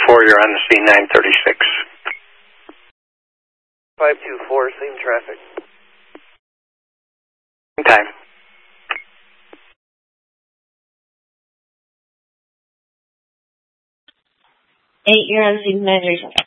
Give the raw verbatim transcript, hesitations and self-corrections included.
four, you're on the C nine thirty-six. five two four, same traffic. Okay. Eight, you're on C nine thirty-six.